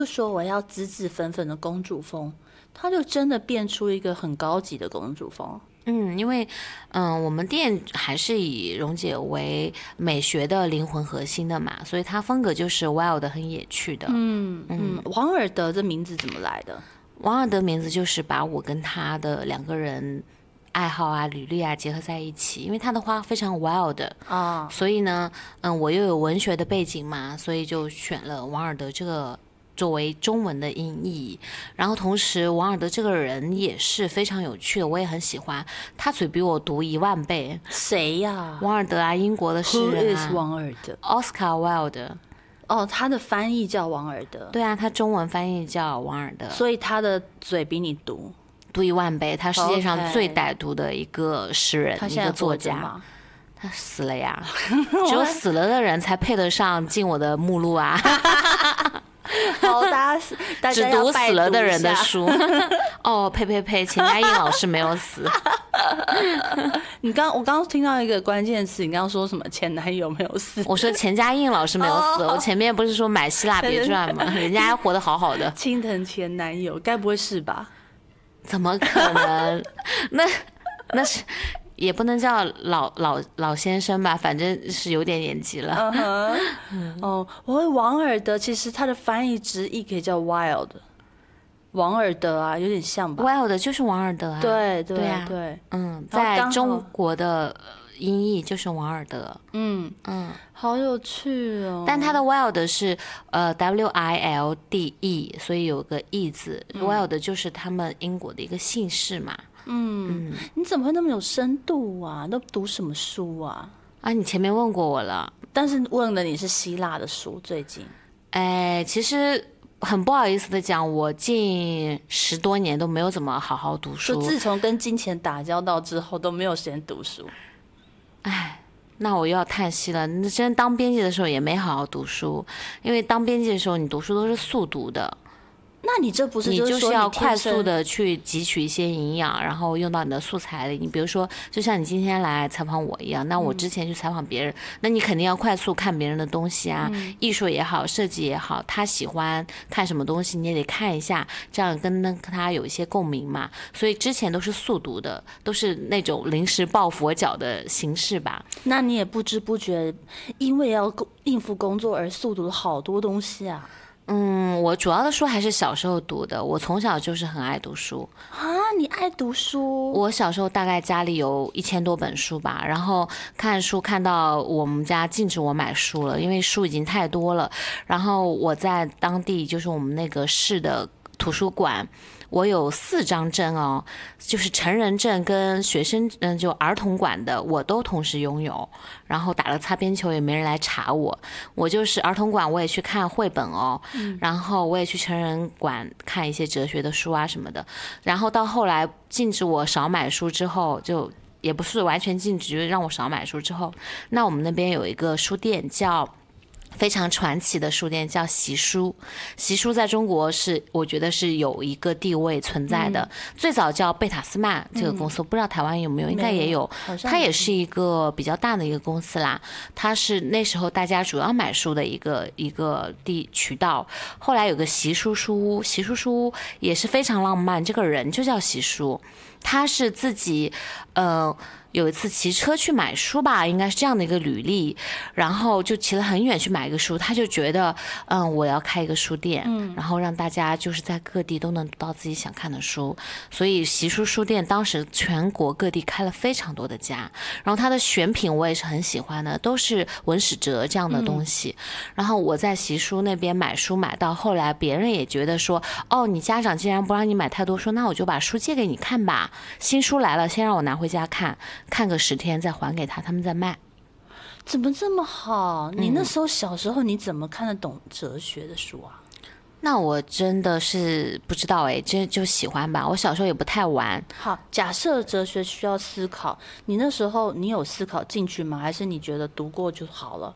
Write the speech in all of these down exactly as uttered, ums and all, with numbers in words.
就说我要紫紫粉粉的公主风，他就真的变出一个很高级的公主风。 嗯，因为嗯、呃，我们店还是以蓉姐为美学的灵魂核心的嘛，所以它风格就是 wild 很野趣的。 嗯嗯，王尔德这名字怎么来的？ 王尔德名字就是把我跟他的两个人爱好啊、履历啊结合在一起，因为他的花非常 wild 啊， 所以呢，嗯，我又有文学的背景嘛，所以就选了王尔德这个作为中文的音译。然后同时王尔德这个人也是非常有趣的，我也很喜欢，他嘴比我毒一万倍。 谁呀？ 王尔德啊，英国的诗人啊 Who is 王尔德？ Oscar Wilde。 哦，他的翻译叫王尔德。 对啊，他中文翻译叫王尔德， 所以他的嘴比你毒毒一万倍。他世界上 Okay 最歹毒的一个诗人， 他现在一个作家。 活着吗？ 他死了呀，只有死了的人才配得上进我的目录啊。 好，大家大只家要读死了的人的拜读一下。 书。哦，呸呸呸，钱嘉映老师没有死。 你刚我刚刚听到一个关键词，你刚刚说什么？前男友没有死？ 我说钱嘉映老师没有死， 哦我前面不是说买希腊别传吗？人家还活得好好的。 青藤前男友，该不会是吧？ 怎么可能？那那是也不能叫老老老先生吧，反正是有点年纪了。 嗯哼，哦，我会王尔德，其实他的翻译直译可以叫 wild， 王尔德啊，有点像吧？ Wild 就是王尔德啊。 对对对啊对， 嗯， 然后刚好在中国的音译就是王尔德。 嗯嗯， 好有趣哦。 但他的 Wild 是呃 W I L D E， 所以有个 E 字。Wild 就是他们英国的一个姓氏嘛。 嗯，你怎么会那么有深度啊？都读什么书啊？ 啊，你前面问过我了。 但是问的你是希腊的书，最近哎，其实很不好意思的讲，我近十多年都没有怎么好好读书。 就自从跟金钱打交道之后，都没有时间读书。 哎，那我又要叹息了。那真当编辑的时候也没好好读书，因为当编辑的时候你读书都是速读的。 那你这不是你就就是要快速的的去汲取一些营养，然后用到你的素材里。你比如说，就像你今天来采访我一样，那我之前去采访别人，那你肯定要快速看别人的东西啊，艺术也好，设计也好，他喜欢看什么东西，你也得看一下，这样跟跟他有一些共鸣嘛。所以之前都是速读的，都是那种临时抱佛脚的形式吧。 那你也不知不觉因为要应付工作而速读了好多东西啊。 嗯，我主要的书还是小时候读的，我从小就是很爱读书啊。你爱读书？ 我小时候大概家里有一千多本书吧，然后看书看到我们家禁止我买书了，因为书已经太多了。然后我在当地就是我们那个市的图书馆，我有四张证哦，就是成人证跟学生嗯就儿童馆的我都同时拥有，然后打了擦边球也没人来查我。我就是儿童馆我也去看绘本哦，嗯、然后我也去成人馆看一些哲学的书啊什么的。然后到后来禁止我少买书之后，就也不是完全禁止，就是让我少买书之后，那我们那边有一个书店叫非常传奇的书店叫习书，习书在中国是我觉得是有一个地位存在的。嗯、最早叫贝塔斯曼这个公司，嗯、我不知道台湾有没有，应该也有。它也是一个比较大的一个公司啦。它是那时候大家主要买书的一个一个地渠道。后来有个习书书屋，习书书屋也是非常浪漫，这个人就叫习书，他是自己呃。有一次骑车去买书吧，应该是这样的一个履历，然后就骑了很远去买一个书，他就觉得嗯我要开一个书店，嗯，然后让大家就是在各地都能读到自己想看的书，所以习书书店当时全国各地开了非常多的家，然后他的选品我也是很喜欢的，都是文史哲这样的东西，嗯、然后我在习书那边买书买到后来别人也觉得说，哦你家长既然不让你买太多书，那我就把书借给你看吧，新书来了先让我拿回家看看个十天再还给他，他们再卖。 怎么这么好？你那时候小时候你怎么看得懂哲学的书啊？ 嗯、那我真的是不知道哎，真就喜欢吧。我小时候也不太玩。 好，假设哲学需要思考，你那时候你有思考进去吗？还是你觉得读过就好了？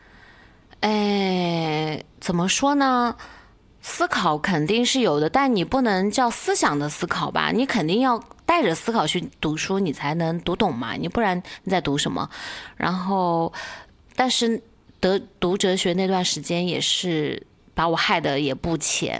哎，怎么说呢？思考肯定是有的，但你不能叫思想的思考吧？你肯定要带着思考去读书，你才能读懂嘛，你不然你在读什么？然后，但是得读哲学那段时间也是把我害得也不浅。